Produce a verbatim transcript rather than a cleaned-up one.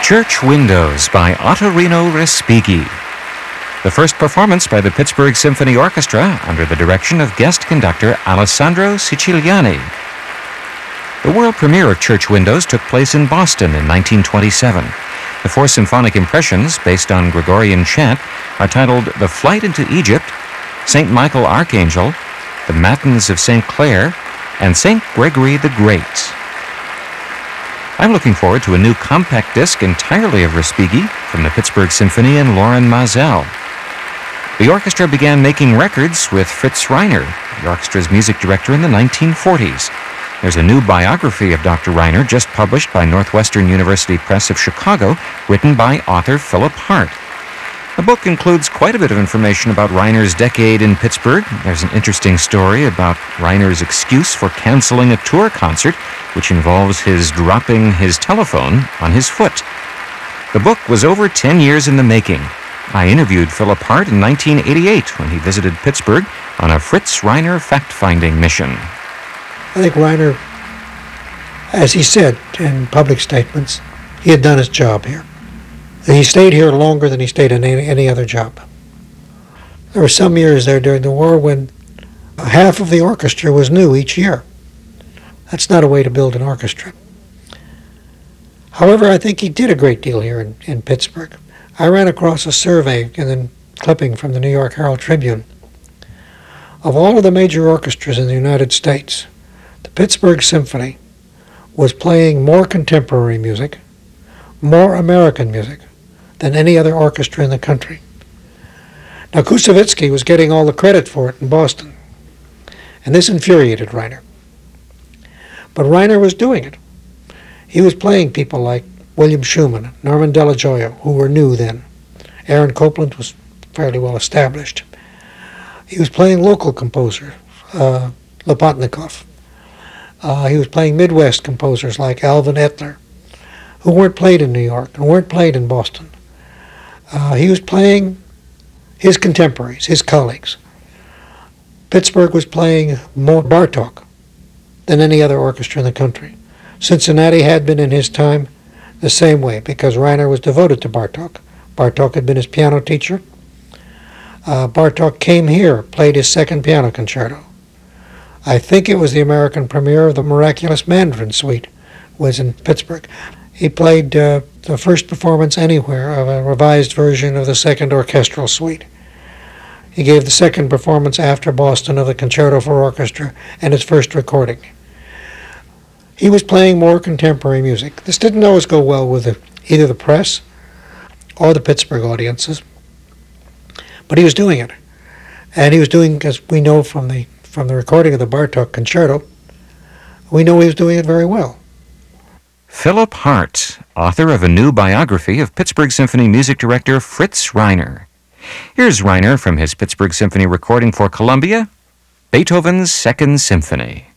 Church Windows by Ottorino Respighi. The first performance by the Pittsburgh Symphony Orchestra under the direction of guest conductor Alessandro Siciliani. The world premiere of Church Windows took place in Boston in nineteen twenty-seven. The four symphonic impressions, based on Gregorian chant, are titled The Flight into Egypt, Saint Michael Archangel, The Matins of Saint Clare, and Saint Gregory the Great. I'm looking forward to a new compact disc entirely of Respighi from the Pittsburgh Symphony and Loren Maazel. The orchestra began making records with Fritz Reiner, the orchestra's music director in the nineteen forties. There's a new biography of Doctor Reiner just published by Northwestern University Press of Chicago, written by author Philip Hart. The book includes quite a bit of information about Reiner's decade in Pittsburgh. There's an interesting story about Reiner's excuse for canceling a tour concert, which involves his dropping his telephone on his foot. The book was over ten years in the making. I interviewed Philip Hart in nineteen eighty-eight when he visited Pittsburgh on a Fritz Reiner fact-finding mission. I think Reiner, as he said in public statements, he had done his job here. He stayed here longer than he stayed in any, any other job. There were some years there during the war when half of the orchestra was new each year. That's not a way to build an orchestra. However, I think he did a great deal here in, in Pittsburgh. I ran across a survey and then clipping from the New York Herald Tribune. Of all of the major orchestras in the United States, the Pittsburgh Symphony was playing more contemporary music, more American music, than any other orchestra in the country. Now, Koussevitzky was getting all the credit for it in Boston, and this infuriated Reiner. But Reiner was doing it. He was playing people like William Schumann, Norman Della Gioia, who were new then. Aaron Copland was fairly well established. He was playing local composers, uh, Lopatnikov. Uh, he was playing Midwest composers like Alvin Etler, who weren't played in New York and weren't played in Boston. Uh, he was playing his contemporaries, his colleagues. Pittsburgh was playing more Bartók than any other orchestra in the country. Cincinnati had been in his time the same way, because Reiner was devoted to Bartók. Bartók had been his piano teacher. Uh, Bartók came here, played his second piano concerto. I think it was the American premiere of the Miraculous Mandarin Suite was in Pittsburgh. He played uh, the first performance anywhere of a revised version of the Second Orchestral Suite. He gave the second performance after Boston of the Concerto for Orchestra and his first recording. He was playing more contemporary music. This didn't always go well with the, either the press or the Pittsburgh audiences, but he was doing it. And he was doing, as we know from the, from the recording of the Bartók Concerto, we know he was doing it very well. Philip Hart, author of a new biography of Pittsburgh Symphony music director Fritz Reiner. Here's Reiner from his Pittsburgh Symphony recording for Columbia, Beethoven's Second Symphony.